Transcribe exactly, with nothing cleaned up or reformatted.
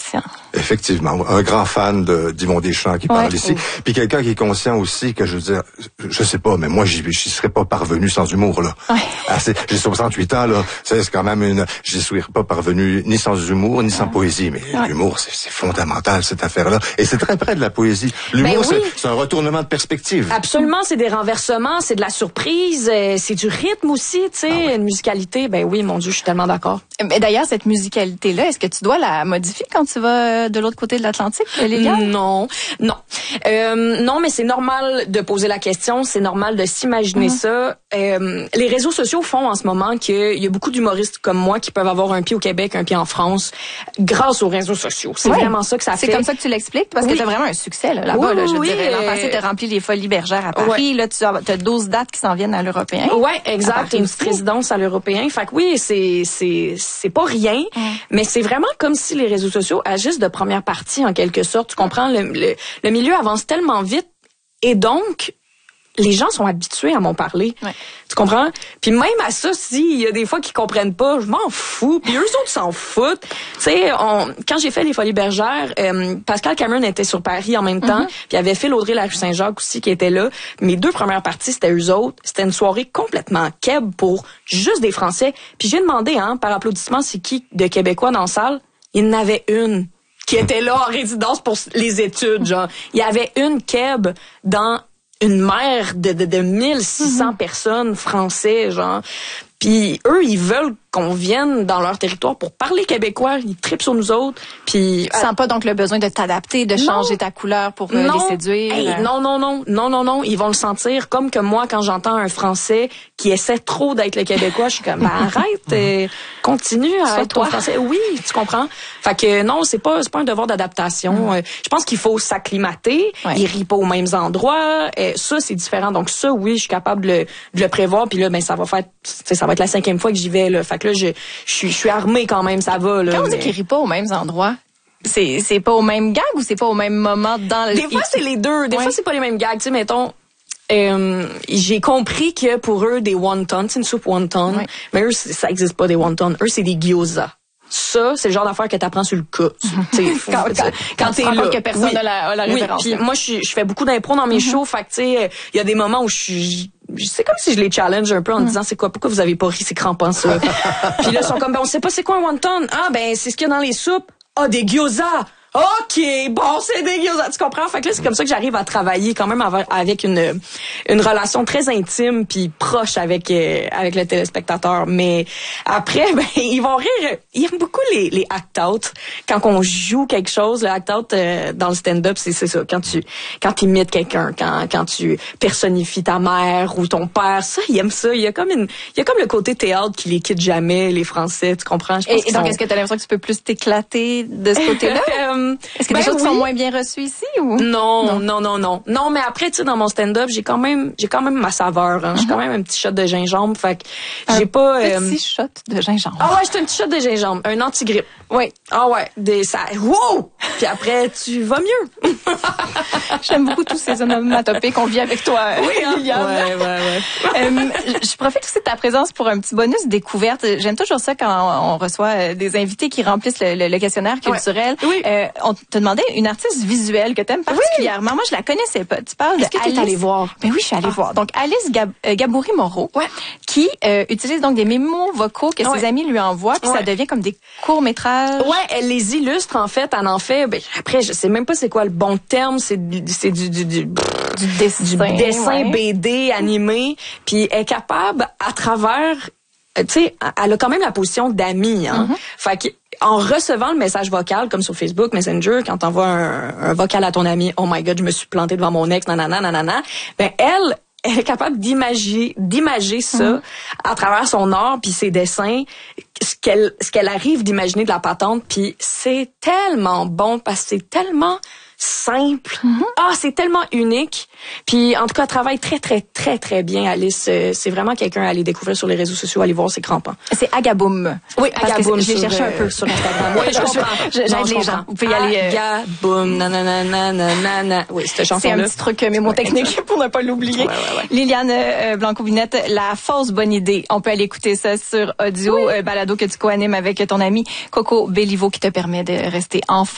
musicien. Effectivement, un grand fan de d'Yvon Deschamps qui parle ouais. ici, puis quelqu'un qui est conscient aussi que je veux dire, je sais pas, mais moi j'y j'y serais pas parvenu sans humour là. Ouais. Ah, c'est, j'ai soixante-huit ans là, c'est, c'est quand même une, j'y serais pas parvenu ni sans humour ni sans ouais. poésie, mais ouais. l'humour c'est, c'est fondamental cette affaire-là, et c'est très près de la poésie. L'humour ben oui. c'est, c'est un retournement de perspective. Absolument, c'est des renversements, c'est de la surprise, c'est du rythme aussi, tu sais, ah oui. une musicalité. Ben oui, mon Dieu, je suis tellement d'accord. Mais d'ailleurs, cette musicalité-là, est-ce que tu dois la modifier quand tu vas de l'autre côté de l'Atlantique, Liliane? Non, non. Euh, non, mais c'est normal de poser la question, c'est normal de s'imaginer mm-hmm. ça. Euh, les réseaux sociaux font en ce moment qu'il y a beaucoup d'humoristes comme moi qui peuvent avoir un pied au Québec, un pied en France, grâce aux réseaux sociaux. C'est ouais. vraiment ça que ça c'est fait. C'est comme ça que tu l'expliques, parce oui. que tu as vraiment un succès là, là-bas. Oui, là, je oui, dirais, l'an euh... passé, tu as rempli les Folies Bergères à Paris. Ouais. Là, tu as, as douze dates qui s'en viennent à l'Européen. Oui, exact. Une présidence à l'Européen. Fait que oui, c'est, c'est, c'est pas rien, mm. mais c'est vraiment comme si les réseaux sociaux agissent de première partie, en quelque sorte. Tu comprends? Le, le, le milieu avance tellement vite, et donc, les gens sont habitués à m'en parler. Ouais. Tu comprends? Puis même à ça, s'il y a des fois qu'ils comprennent pas, je m'en fous. Puis eux autres s'en foutent. Tu sais, quand j'ai fait les Folies Bergères, euh, Pascal Cameron était sur Paris en même temps. Mm-hmm. Puis il y avait Phil Audrey la rue Saint-Jacques aussi qui était là. Mes deux premières parties, c'était eux autres. C'était une soirée complètement keb pour juste des Français. Puis j'ai demandé, hein, par applaudissement, c'est qui de Québécois dans la salle? Il y en avait une qui était là en résidence pour les études, genre. Il y avait une keb dans une mer de, de, de mille six cents mm-hmm. personnes français, genre. Puis eux, ils veulent qu'on vienne dans leur territoire pour parler québécois. Ils tripent sur nous autres. Puis tu sens pas donc le besoin de t'adapter, de changer non. ta couleur pour euh, les séduire. Hey, non, non, non, non, non, non. Ils vont le sentir comme que moi quand j'entends un Français qui essaie trop d'être le Québécois, je suis comme ben, arrête, euh, continue à Sois être toi. Français. Oui, tu comprends. Fait que non, c'est pas c'est pas un devoir d'adaptation. Mm. Je pense qu'il faut s'acclimater. Ouais. Ils rient pas aux mêmes endroits. Et ça c'est différent. Donc ça, oui, je suis capable de le, de le prévoir. Puis là, ben ça va faire, ça va être la cinquième fois que j'y vais là. Fait que là, je, je suis, je suis armée quand même, ça va là. Quand on mais... dit qu'ils rient pas aux mêmes endroits, c'est, c'est pas au même gag ou c'est pas au même moment dans le. Des fois c'est les deux. Des ouais. fois c'est pas les mêmes gags. Tu sais, mettons. Euh, j'ai compris que pour eux des wontons, c'est une soupe wonton, ouais. mais eux ça existe pas des wontons. Eux c'est des gyoza. Ça, c'est le genre d'affaire que t'apprends sur le cas. Faut, quand quand, quand t'es là. Que personne oui. n'a la, la oui. référence. Puis moi, je, je fais beaucoup d'impro dans mes mm-hmm. shows. Fait que, tu sais, il y a des moments où je suis... C'est comme si je les challenge un peu en mm. disant, c'est quoi, pourquoi vous avez pas ri, c'est crampant, ça. Puis là, ils sont comme, ben, on sait pas c'est quoi un wonton. Ah, ben, c'est ce qu'il y a dans les soupes. Ah, des gyoza. OK, bon, c'est des gyoza. Tu comprends? Fait que là, c'est comme ça que j'arrive à travailler quand même avec une, une relation très intime puis proche avec, euh, avec le téléspectateur. Mais après, ben, ils vont rire. Ils aiment beaucoup les, les act-out. Quand on joue quelque chose, le act-out euh, dans le stand-up, c'est, c'est ça. Quand tu, quand tu imites quelqu'un, quand, quand tu personnifies ta mère ou ton père, ça, ils aiment ça. Il y a comme une, il y a comme le côté théâtre qui les quitte jamais, les Français. Tu comprends? Je pense et, et donc, sont... est-ce que tu as l'impression que tu peux plus t'éclater de ce côté-là? Est-ce que ben les autres oui. sont moins bien reçus ici ou non, non, non, non, non. Mais après, tu sais, dans mon stand-up, j'ai quand même, j'ai quand même ma saveur. Hein. Mm-hmm. J'ai quand même un petit shot de gingembre, fait que j'ai un pas. Un petit euh... shot de gingembre. Ah ouais, j'ai un petit shot de gingembre, un anti-grippe. Oui. Ah ouais, des ça. Wow. Puis après, tu vas mieux. J'aime beaucoup tous ces onomatopées qu'on vit avec toi, oui, hein? Liliane. Ouais, ouais, ouais. euh, je profite aussi de ta présence pour un petit bonus découverte. J'aime toujours ça quand on reçoit des invités qui remplissent le, le, le questionnaire culturel. Ouais. Oui. Euh, on te demandait une artiste visuelle que tu aimes particulièrement. Oui. Moi, je la connaissais pas. Tu parles Est-ce de que tu es allée voir? Ben oui, je suis allée ah. voir. Donc, Alice Gab- euh, Gaboury-Moreau, ouais. qui euh, utilise donc des mémos vocaux que ouais. ses amis lui envoient, puis ouais. ça devient comme des courts-métrages. Ouais, elle les illustre, en fait. Elle en fait, ben, après, je sais même pas c'est quoi le bon terme. C'est, c'est du, du, du, du dessin, du dessin ouais. B D animé. Puis elle est capable, à travers... Tu sais, elle a quand même la position d'amie, hein. Mm-hmm. Fait que, en recevant le message vocal, comme sur Facebook, Messenger, quand t'envoies un, un vocal à ton ami, oh my god, je me suis plantée devant mon ex, nanana, nanana, ben, elle, elle est capable d'imager, d'imager ça mm-hmm. à travers son art puis ses dessins, ce qu'elle, ce qu'elle arrive d'imaginer de la patente, puis c'est tellement bon parce que c'est tellement simple. Mm-hmm. Ah, c'est tellement unique. Puis, en tout cas, elle travaille très, très, très, très bien, Alice. C'est vraiment quelqu'un à aller découvrir sur les réseaux sociaux, aller voir, c'est crampant. C'est Agaboom. Oui, parce Agaboom. Que je l'ai cherché euh, un peu sur Instagram. Oui, je comprends. J'aide non, les je gens. Vous pouvez y aller. Euh... Agaboom, nanana, nanana. Oui, cette chanson-là. C'est un petit truc mémotechnique ouais, pour ne pas l'oublier. Ouais, ouais, ouais. Liliane euh, Blanco-Binette, la fausse bonne idée. On peut aller écouter ça sur audio, oui. euh, balado que tu co-animes avec ton ami Coco Béliveau qui te permet de rester en